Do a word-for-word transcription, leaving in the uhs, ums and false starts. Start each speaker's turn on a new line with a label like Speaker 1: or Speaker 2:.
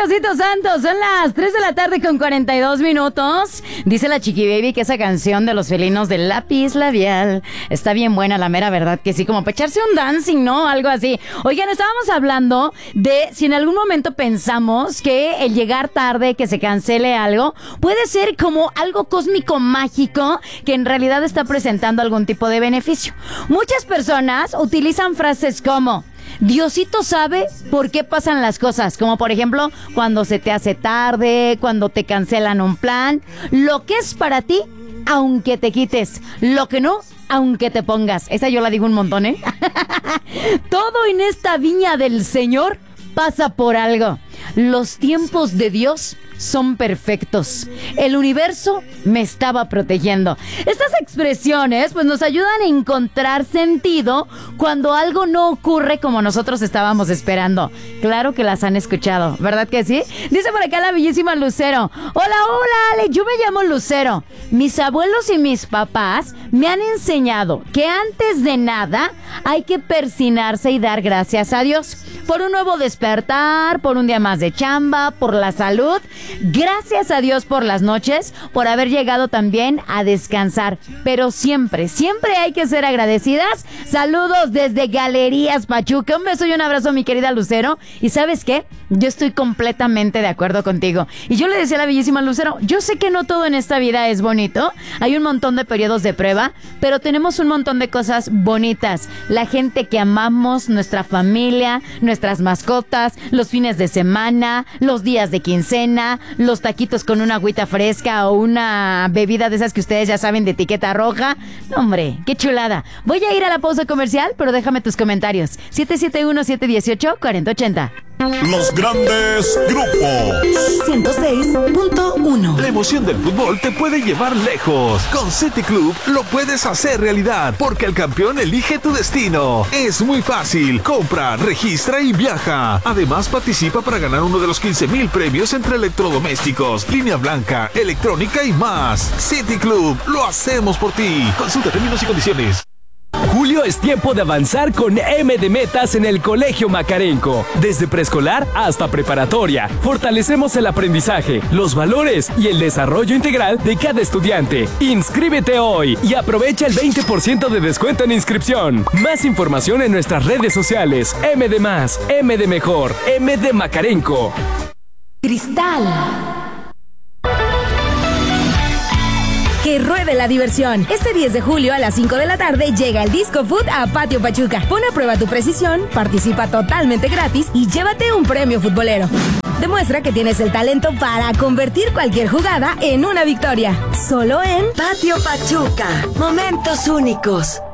Speaker 1: Diosito Santo, son las tres de la tarde con cuarenta y dos minutos. Dice la Chiqui Baby que esa canción de los felinos del lápiz labial está bien buena, la mera verdad que sí, como para echarse un dancing, ¿no? Algo así. Oigan, estábamos hablando de si en algún momento pensamos que el llegar tarde, que se cancele algo, puede ser como algo cósmico mágico que en realidad está presentando algún tipo de beneficio. Muchas personas utilizan frases como: Diosito sabe por qué pasan las cosas, como por ejemplo cuando se te hace tarde, cuando te cancelan un plan. Lo que es para ti, aunque te quites; lo que no, aunque te pongas. Esa yo la digo un montón, ¿eh? Todo en esta viña del Señor pasa por algo. Los tiempos de Dios son perfectos. El universo me estaba protegiendo. Estas expresiones pues nos ayudan a encontrar sentido cuando algo no ocurre como nosotros estábamos esperando. Claro que las han escuchado, ¿verdad que sí? Dice por acá la bellísima Lucero: hola, hola Ale, yo me llamo Lucero. Mis abuelos y mis papás me han enseñado que antes de nada hay que persinarse y dar gracias a Dios por un nuevo despertar, por un día más de chamba, por la salud. Gracias a Dios por las noches, por haber llegado también a descansar. Pero siempre, siempre hay que ser agradecidas. Saludos desde Galerías Pachuca. Un beso y un abrazo, mi querida Lucero. Y ¿sabes qué? Yo estoy completamente de acuerdo contigo. Y yo le decía a la bellísima Lucero, yo sé que no todo en esta vida es bonito. Hay un montón de periodos de prueba, pero tenemos un montón de cosas bonitas. La gente que amamos, nuestra familia, nuestras mascotas, los fines de semana, los días de quincena, los taquitos con una agüita fresca o una bebida de esas que ustedes ya saben de etiqueta roja. No, hombre, qué chulada. Voy a ir a la pausa comercial, pero déjame tus comentarios. siete siete uno, siete uno ocho, cuatro cero ocho cero.
Speaker 2: Los grandes grupos.
Speaker 3: ciento seis punto uno.
Speaker 4: La emoción del fútbol te puede llevar lejos. Con City Club lo puedes hacer realidad, porque el campeón elige tu destino. Es muy fácil. Compra, registra y viaja. Además, participa para ganar uno de los quince mil premios entre electrodomésticos, línea blanca, electrónica y más. City Club, lo hacemos por ti. Consulta términos y condiciones.
Speaker 5: Julio es tiempo de avanzar con M de Metas en el Colegio Macarenco. Desde preescolar hasta preparatoria, fortalecemos el aprendizaje, los valores y el desarrollo integral de cada estudiante. Inscríbete hoy y aprovecha el veinte por ciento de descuento en inscripción. Más información en nuestras redes sociales. M de Más, M de Mejor, M de Macarenco.
Speaker 3: Cristal. Que ruede la diversión. Este diez de julio a las cinco de la tarde llega el Disco Food a Patio Pachuca. Pon a prueba tu precisión, participa totalmente gratis y llévate un premio futbolero. Demuestra que tienes el talento para convertir cualquier jugada en una victoria. Solo en
Speaker 6: Patio Pachuca. Momentos únicos.